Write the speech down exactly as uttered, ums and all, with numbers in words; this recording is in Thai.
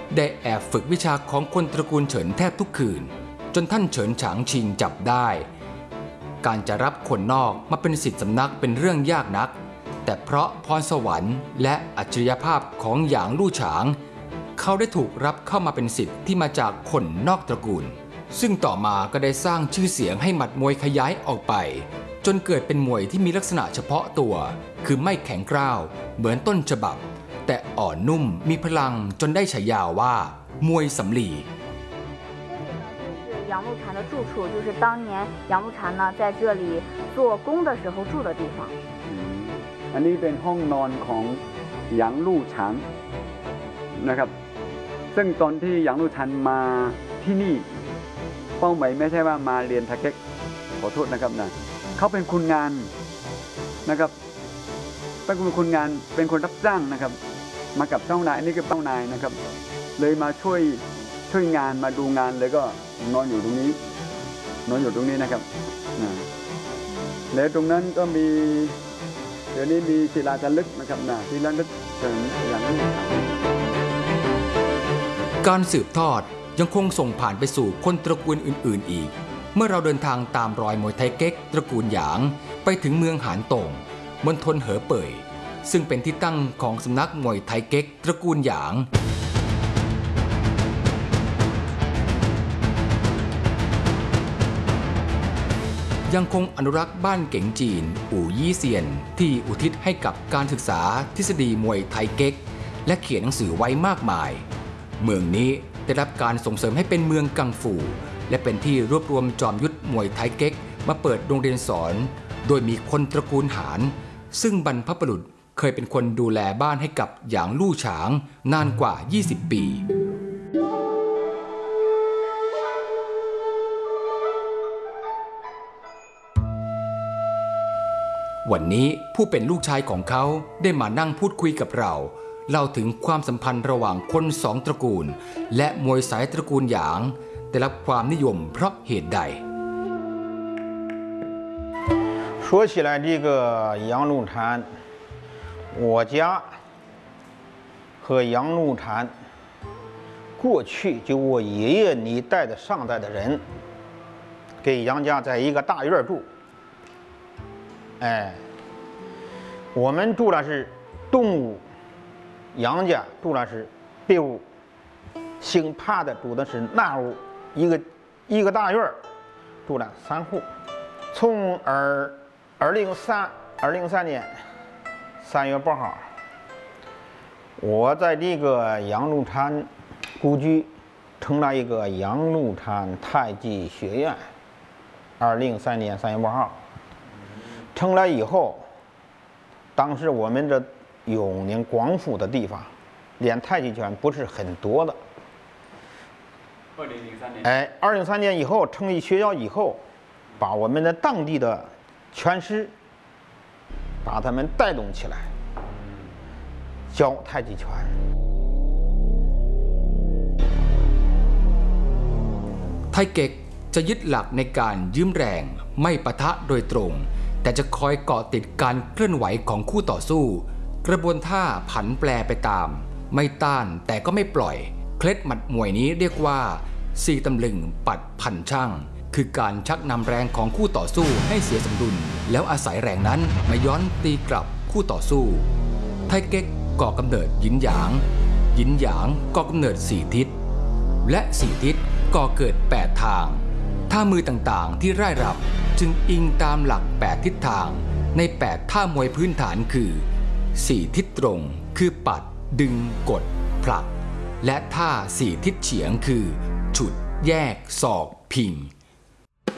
ได้แอบฝึกวิชาของคนตระกูลเฉินแทบทุกคืนจนท่านเฉินฉางชิงจับได้การจะรับคนนอกมาเป็นศิษย์สำนักเป็นเรื่องยากนักแต่เพราะพรสวรรค์และอัจฉริยภาพของหยางลู่ฉางเขาได้ถูกรับเข้ามาเป็นศิษย์ที่มาจากคนนอกตระกูลซึ่งต่อมาก็ได้สร้างชื่อเสียงให้หมัดมวยขยายออกไปจนเกิดเป็นมวยที่มีลักษณะเฉพาะตัวคือไม่แข็งกร้าวเหมือนต้นฉบับแต่อ่อนนุ่มมีพลังจนได้ฉายาว่ามวยสำลี杨露禅的住处就是当年杨露禅呢在这里做工的时候住的地方。 อันนี้เป็นห้องนอนของหยางลู่ฉางนะครับซึ่งตอนที่หยางลู่ฉางมาที่นี่เป้าหมายไม่ใช่ว่ามาเรียนทาเก๊กขอโทษนะครับนะเขาเป็นคนงานนะครับเป็นคนงานเป็นคนรับจ้างนะครับมากับเจ้านายนี่คือเจ้านายนะครับเลยมาช่วยช่วยงานมาดูงานเลยก็นอนอยู่ตรงนี้นอนอยู่ตรงนี้นะครับนะแล้วตรงนั้นก็มีเดี๋ยวนี้มีศิลาจารึกนะครับนะศิลาจารึกถึงอย่างนี้การสืบทอดยังคงส่งผ่านไปสู่คนตระกูลอื่นๆอีกเมื่อเราเดินทางตามรอยมวยไทเก๊กตระกูลหยางไปถึงเมืองหานตงมณฑลเหอเป่ยซึ่งเป็นที่ตั้งของสำนักมวยไทเก๊กตระกูลหยางยังคงอนุรักษ์บ้านเก๋งจีนอู่ยี่เซียนที่อุทิศให้กับการศึกษาทฤษฎีมวยไทเก๊กและเขียนหนังสือไว้มากมายเมืองนี้ได้รับการส่งเสริมให้เป็นเมืองกังฟูและเป็นที่รวบรวมจอมยุทธมวยไทเก๊กมาเปิดโรงเรียนสอนโดยมีคนตระกูลหานซึ่งบรรพบุรุษเคยเป็นคนดูแลบ้านให้กับหยางลู่ฉางนานกว่ายี่สิบปีวันนี้ผู้เป็นลูกชายของเขาได้มานั่งพูดคุยกับเราเล่าถึงความสัมพันธ์ระหว่างคนสองตระกูลและมวยสายตระกูลหยางได้รับความนิยมเพราะเหตุใด说起来这个杨露禅我家和杨露禅过去就我爷爷那一代的上代的人给杨家在一个大院住哎，我们住的是东屋，杨家住的是北屋，姓帕的住的是南屋，一个一个大院住了三户。从二二零三二零三年三月八号，我在这个杨露禅故居成了一个杨露禅太极学院。二零三年三月八号。成了以后，当时我们这永宁广府的地方，练太极拳不是很多的。二零零三年。哎，二零三年以后成立学校以后，把我们的当地的拳师，把他们带动起来，教太极拳。 ไทเก๊กจะยึดหลักในการยืมแรงไม่ปะทะโดยตรงแต่จะคอยเกาะติดการเคลื่อนไหวของคู่ต่อสู้กระบวนท่าผันแปรไปตามไม่ต้านแต่ก็ไม่ปล่อยเคล็ดหมัดมวยนี้เรียกว่าสี่ตำลึงปัดพันช่างคือการชักนำแรงของคู่ต่อสู้ให้เสียสมดุลแล้วอาศัยแรงนั้นมาย้อนตีกลับคู่ต่อสู้ไทเก๊กก่อกำเนิดหยินหยางหยินหยางก่อกำเนิดสี่ทิศและสี่ทิศก่อเกิดแปดทางท่ามือต่างๆที่ร่ายรำจึงอิงตามหลักแปดทิศทางในแปดท่ามวยพื้นฐานคือสี่ทิศตรงคือปัดดึงกดผลักและท่าสี่ทิศเฉียงคือฉุดแยกศอกพิง